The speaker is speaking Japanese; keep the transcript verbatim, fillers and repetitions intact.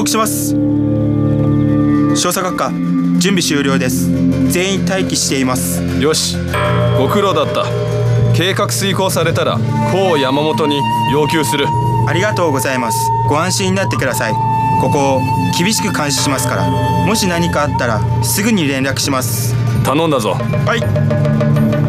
告します。少佐閣下、準備終了です。全員待機しています。 よし、ご苦労だった。計画遂行されたら甲山本に要求する。 ありがとうございます。ご安心になってください。ここを厳しく監視しますから、もし何かあったらすぐに連絡します。 頼んだぞ。 はい。